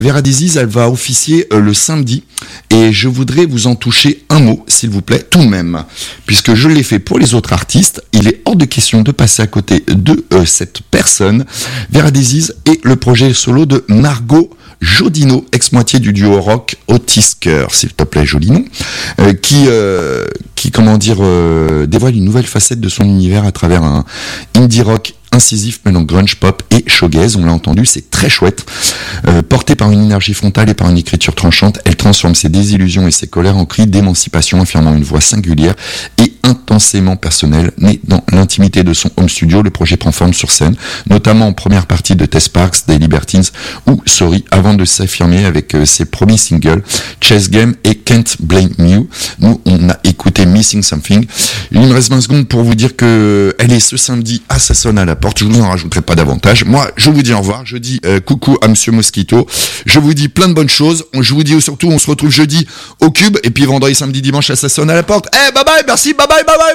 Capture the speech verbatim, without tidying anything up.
Vera Disease, elle va officier euh, le samedi et je voudrais vous en toucher un mot, s'il vous plaît, tout de même. Puisque je l'ai fait pour les autres artistes, il est hors de question de passer à côté de euh, cette personne. Vera Disease et le projet solo de Margot Jodino, ex-moitié du duo rock Otis Kerr, s'il te plaît, joli nom, euh, qui, euh, qui, comment dire, euh, dévoile une nouvelle facette de son univers à travers un indie rock incisif mêlant grunge pop et shoegaze. On l'a entendu, c'est très chouette. Euh, portée par une énergie frontale et par une écriture tranchante, elle transforme ses désillusions et ses colères en cris d'émancipation, affirmant une voix singulière et intensément personnelle. Né dans l'intimité de son home studio, le projet prend forme sur scène, notamment en première partie de Test Parks, des Libertines ou Sorry, avant de s'affirmer avec euh, ses premiers singles Chess Game et Can't Blame You. Nous, on a écouté Missing Something. Il me reste vingt secondes pour vous dire que elle est ce samedi à Ça sonne à la porte. Je vous en rajouterai pas davantage. Moi, je vous dis au revoir. Je dis euh, coucou à Monsieur Mosquito. Je vous dis plein de bonnes choses. Je vous dis surtout, on se retrouve jeudi au Cube et puis vendredi, samedi, dimanche à Ça sonne à la porte. Eh, hey, bye bye, merci, bye bye, bye bye.